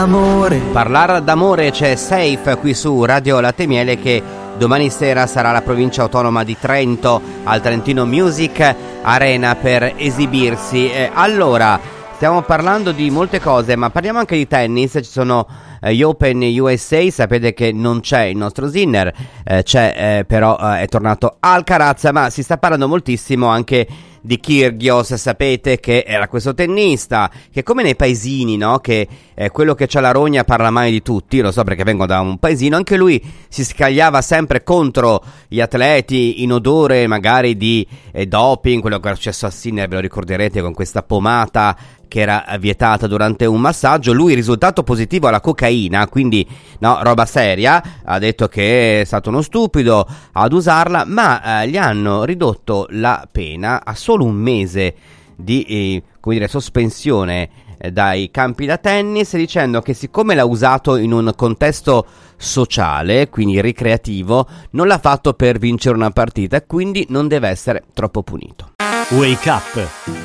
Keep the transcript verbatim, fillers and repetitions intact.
Amore. Parlare d'amore c'è Safe qui su Radio Latte e Miele, che domani sera sarà alla provincia autonoma di Trento al Trentino Music Arena per esibirsi. Eh, allora, stiamo parlando di molte cose, ma parliamo anche di tennis. Ci sono eh, gli Open U S A, sapete che non c'è il nostro Sinner, eh, c'è eh, però eh, è tornato Alcaraz, ma si sta parlando moltissimo anche di Kyrgios. Sapete che era questo tennista che, come nei paesini, no? Che eh, quello che c'ha la rogna parla mai di tutti. Lo so perché vengo da un paesino. Anche lui si scagliava sempre contro gli atleti in odore magari di eh, doping. Quello che è successo a Sinner, ve lo ricorderete, con questa pomata che era vietata durante un massaggio. Lui, risultato positivo alla cocaina, quindi no, roba seria. Ha detto che è stato uno stupido ad usarla, ma eh, gli hanno ridotto la pena a solo un mese di eh, come dire, sospensione eh, dai campi da tennis, dicendo che siccome l'ha usato in un contesto sociale, quindi ricreativo, non l'ha fatto per vincere una partita e quindi non deve essere troppo punito. Wake Up